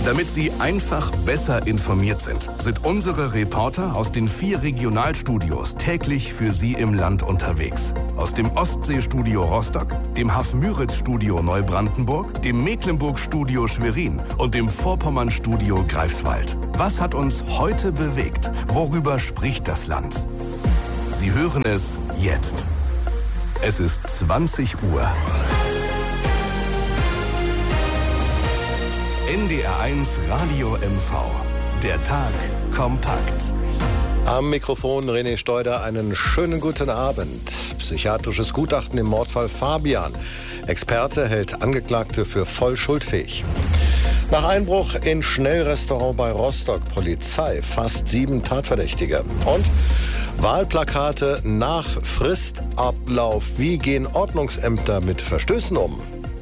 Damit Sie einfach besser informiert sind unsere Reporter aus den 4 Regionalstudios täglich für Sie im Land unterwegs. Aus dem Ostseestudio Rostock, dem Hafmüritz-Studio Neubrandenburg, dem Mecklenburg-Studio Schwerin und dem Vorpommern-Studio Greifswald. Was hat uns heute bewegt? Worüber spricht das Land? Sie hören es jetzt. Es ist 20 Uhr. NDR1 Radio MV. Der Tag kompakt. Am Mikrofon René Steuder, einen schönen guten Abend. Psychiatrisches Gutachten im Mordfall Fabian. Experte hält Angeklagte für voll schuldfähig. Nach Einbruch in Schnellrestaurant bei Rostock. Polizei fasst 7 Tatverdächtige. Und Wahlplakate nach Fristablauf. Wie gehen Ordnungsämter mit Verstößen um?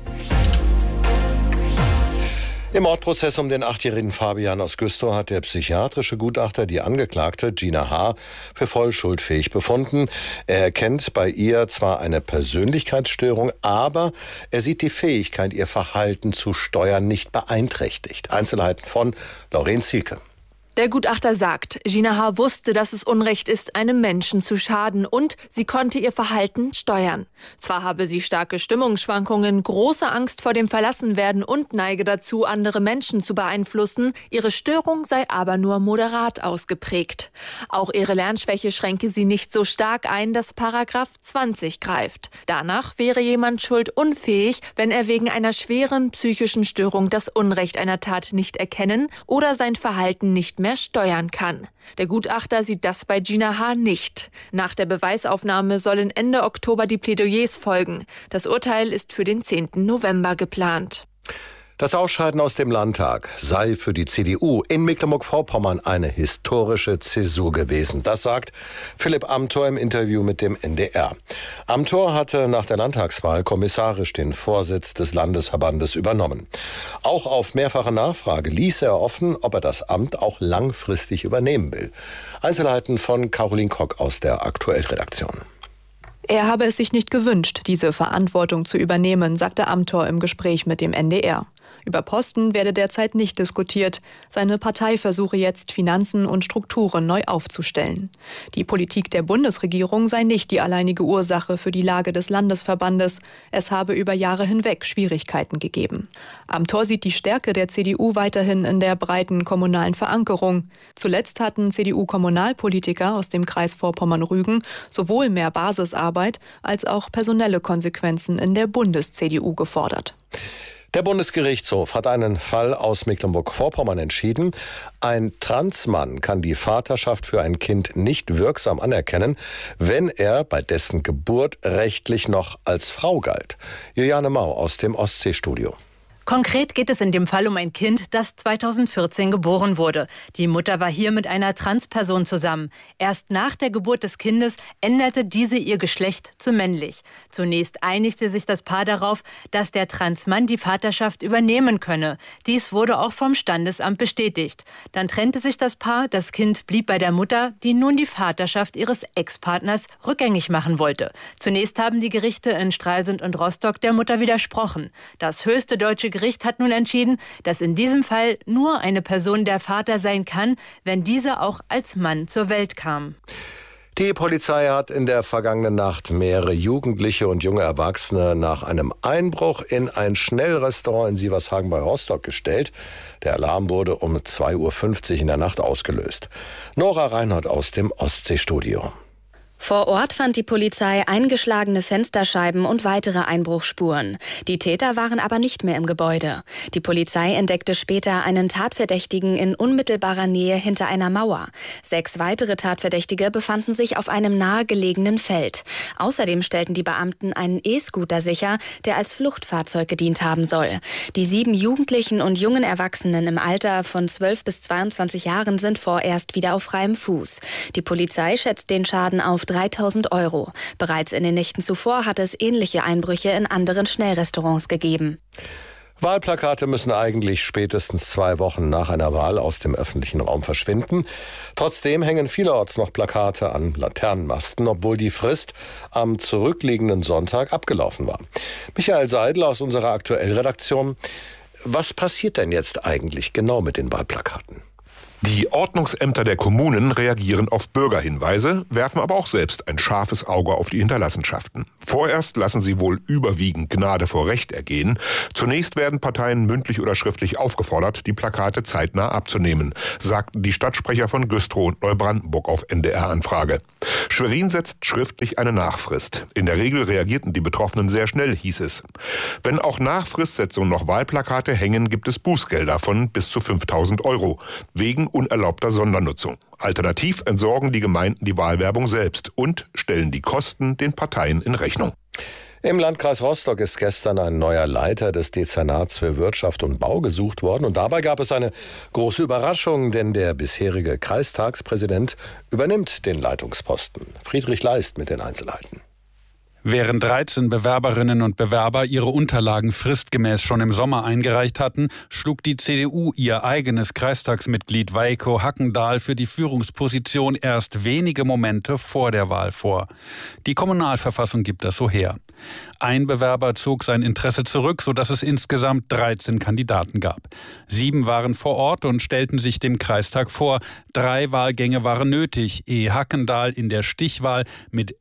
Im Mordprozess um den 8-jährigen Fabian aus Güstrow hat der psychiatrische Gutachter die Angeklagte Gina H. für voll schuldfähig befunden. Er erkennt bei ihr zwar eine Persönlichkeitsstörung, aber er sieht die Fähigkeit, ihr Verhalten zu steuern, nicht beeinträchtigt. Einzelheiten von Lauren Zielke. Der Gutachter sagt, Gina H. wusste, dass es Unrecht ist, einem Menschen zu schaden, und sie konnte ihr Verhalten steuern. Zwar habe sie starke Stimmungsschwankungen, große Angst vor dem Verlassenwerden und neige dazu, andere Menschen zu beeinflussen, ihre Störung sei aber nur moderat ausgeprägt. Auch ihre Lernschwäche schränke sie nicht so stark ein, dass Paragraph 20 greift. Danach wäre jemand schuldunfähig, wenn er wegen einer schweren psychischen Störung das Unrecht einer Tat nicht erkennen oder sein Verhalten nicht mehr steuern kann. Der Gutachter sieht das bei Gina H. nicht. Nach der Beweisaufnahme sollen Ende Oktober die Plädoyers folgen. Das Urteil ist für den 10. November geplant. Das Ausscheiden aus dem Landtag sei für die CDU in Mecklenburg-Vorpommern eine historische Zäsur gewesen. Das sagt Philipp Amthor im Interview mit dem NDR. Amthor hatte nach der Landtagswahl kommissarisch den Vorsitz des Landesverbandes übernommen. Auch auf mehrfache Nachfrage ließ er offen, ob er das Amt auch langfristig übernehmen will. Einzelheiten von Caroline Kock aus der Aktuell-Redaktion. Er habe es sich nicht gewünscht, diese Verantwortung zu übernehmen, sagte Amthor im Gespräch mit dem NDR. Über Posten werde derzeit nicht diskutiert. Seine Partei versuche jetzt, Finanzen und Strukturen neu aufzustellen. Die Politik der Bundesregierung sei nicht die alleinige Ursache für die Lage des Landesverbandes. Es habe über Jahre hinweg Schwierigkeiten gegeben. Amthor sieht die Stärke der CDU weiterhin in der breiten kommunalen Verankerung. Zuletzt hatten CDU-Kommunalpolitiker aus dem Kreis Vorpommern-Rügen sowohl mehr Basisarbeit als auch personelle Konsequenzen in der Bundes-CDU gefordert. Der Bundesgerichtshof hat einen Fall aus Mecklenburg-Vorpommern entschieden. Ein Transmann kann die Vaterschaft für ein Kind nicht wirksam anerkennen, wenn er bei dessen Geburt rechtlich noch als Frau galt. Juliane Mau aus dem Ostseestudio. Konkret geht es in dem Fall um ein Kind, das 2014 geboren wurde. Die Mutter war hier mit einer Transperson zusammen. Erst nach der Geburt des Kindes änderte diese ihr Geschlecht zu männlich. Zunächst einigte sich das Paar darauf, dass der Transmann die Vaterschaft übernehmen könne. Dies wurde auch vom Standesamt bestätigt. Dann trennte sich das Paar, das Kind blieb bei der Mutter, die nun die Vaterschaft ihres Ex-Partners rückgängig machen wollte. Zunächst haben die Gerichte in Stralsund und Rostock der Mutter widersprochen. Das höchste deutsche Gericht hat nun entschieden, dass in diesem Fall nur eine Person der Vater sein kann, wenn diese auch als Mann zur Welt kam. Die Polizei hat in der vergangenen Nacht mehrere Jugendliche und junge Erwachsene nach einem Einbruch in ein Schnellrestaurant in Sievershagen bei Rostock gestellt. Der Alarm wurde um 2:50 Uhr in der Nacht ausgelöst. Nora Reinhardt aus dem Ostseestudio. Vor Ort fand die Polizei eingeschlagene Fensterscheiben und weitere Einbruchsspuren. Die Täter waren aber nicht mehr im Gebäude. Die Polizei entdeckte später einen Tatverdächtigen in unmittelbarer Nähe hinter einer Mauer. 6 weitere Tatverdächtige befanden sich auf einem nahegelegenen Feld. Außerdem stellten die Beamten einen E-Scooter sicher, der als Fluchtfahrzeug gedient haben soll. Die 7 Jugendlichen und jungen Erwachsenen im Alter von 12 bis 22 Jahren sind vorerst wieder auf freiem Fuß. Die Polizei schätzt den Schaden auf 3.000 €. Bereits in den Nächten zuvor hat es ähnliche Einbrüche in anderen Schnellrestaurants gegeben. Wahlplakate müssen eigentlich spätestens 2 Wochen nach einer Wahl aus dem öffentlichen Raum verschwinden. Trotzdem hängen vielerorts noch Plakate an Laternenmasten, obwohl die Frist am zurückliegenden Sonntag abgelaufen war. Michael Seidel aus unserer Aktuell-Redaktion. Was passiert denn jetzt eigentlich genau mit den Wahlplakaten? Die Ordnungsämter der Kommunen reagieren auf Bürgerhinweise, werfen aber auch selbst ein scharfes Auge auf die Hinterlassenschaften. Vorerst lassen sie wohl überwiegend Gnade vor Recht ergehen. Zunächst werden Parteien mündlich oder schriftlich aufgefordert, die Plakate zeitnah abzunehmen, sagten die Stadtsprecher von Güstrow und Neubrandenburg auf NDR-Anfrage. Schwerin setzt schriftlich eine Nachfrist. In der Regel reagierten die Betroffenen sehr schnell, hieß es. Wenn auch nach Fristsetzung noch Wahlplakate hängen, gibt es Bußgelder von bis zu 5.000 € wegen unerlaubter Sondernutzung. Alternativ entsorgen die Gemeinden die Wahlwerbung selbst und stellen die Kosten den Parteien in Rechnung. Im Landkreis Rostock ist gestern ein neuer Leiter des Dezernats für Wirtschaft und Bau gesucht worden. Und dabei gab es eine große Überraschung, denn der bisherige Kreistagspräsident übernimmt den Leitungsposten. Friedrich Leist mit den Einzelheiten. Während 13 Bewerberinnen und Bewerber ihre Unterlagen fristgemäß schon im Sommer eingereicht hatten, schlug die CDU ihr eigenes Kreistagsmitglied Weiko Hackendahl für die Führungsposition erst wenige Momente vor der Wahl vor. Die Kommunalverfassung gibt das so her. Ein Bewerber zog sein Interesse zurück, sodass es insgesamt 13 Kandidaten gab. 7 waren vor Ort und stellten sich dem Kreistag vor. 3 Wahlgänge waren nötig, ehe Hackendahl in der Stichwahl mit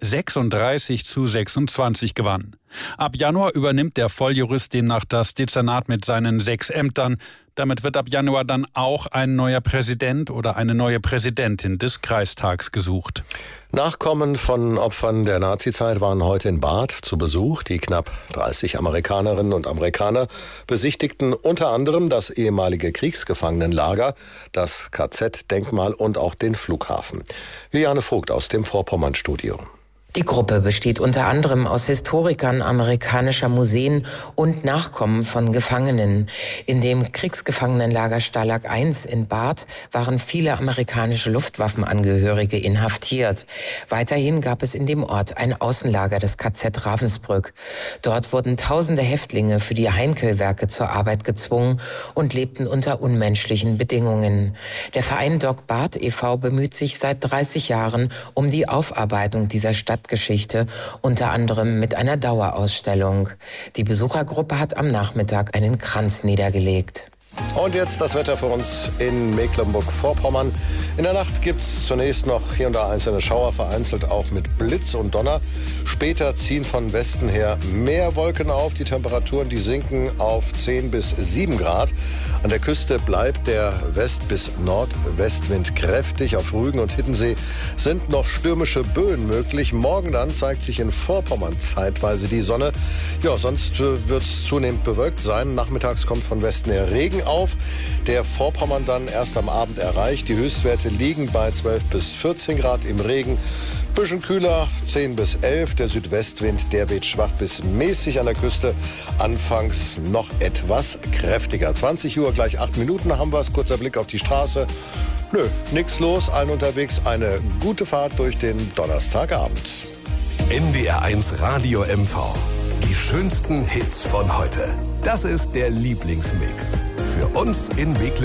36:26 gewann. Ab Januar übernimmt der Volljurist demnach das Dezernat mit seinen 6 Ämtern. Damit wird ab Januar dann auch ein neuer Präsident oder eine neue Präsidentin des Kreistags gesucht. Nachkommen von Opfern der Nazizeit waren heute in Barth zu Besuch. Die knapp 30 Amerikanerinnen und Amerikaner besichtigten unter anderem das ehemalige Kriegsgefangenenlager, das KZ-Denkmal und auch den Flughafen. Juliane Vogt aus dem Vorpommern-Studio. Die Gruppe besteht unter anderem aus Historikern amerikanischer Museen und Nachkommen von Gefangenen. In dem Kriegsgefangenenlager Stalag I in Barth waren viele amerikanische Luftwaffenangehörige inhaftiert. Weiterhin gab es in dem Ort ein Außenlager des KZ Ravensbrück. Dort wurden tausende Häftlinge für die Heinkel-Werke zur Arbeit gezwungen und lebten unter unmenschlichen Bedingungen. Der Verein Doc Barth e.V. bemüht sich seit 30 Jahren um die Aufarbeitung dieser Stadtgeschichte, unter anderem mit einer Dauerausstellung. Die Besuchergruppe hat am Nachmittag einen Kranz niedergelegt. Und jetzt das Wetter für uns in Mecklenburg-Vorpommern. In der Nacht gibt es zunächst noch hier und da einzelne Schauer, vereinzelt auch mit Blitz und Donner. Später ziehen von Westen her mehr Wolken auf. Die Temperaturen, die sinken auf 10 bis 7 Grad. An der Küste bleibt der West- bis Nordwestwind kräftig. Auf Rügen und Hiddensee sind noch stürmische Böen möglich. Morgen dann zeigt sich in Vorpommern zeitweise die Sonne. Ja, sonst wird es zunehmend bewölkt sein. Nachmittags kommt von Westen her Regen auf, der Vorpommern dann erst am Abend erreicht. Die Höchstwerte liegen bei 12 bis 14 Grad im Regen. Bisschen kühler, 10 bis 11. Der Südwestwind, der weht schwach bis mäßig an der Küste. Anfangs noch etwas kräftiger. 20 Uhr, gleich 8 Minuten haben wir es. Kurzer Blick auf die Straße. Nö, nix los, allen unterwegs. Eine gute Fahrt durch den Donnerstagabend. NDR1 Radio MV. Die schönsten Hits von heute. Das ist der Lieblingsmix. Für uns in Mecklenburg.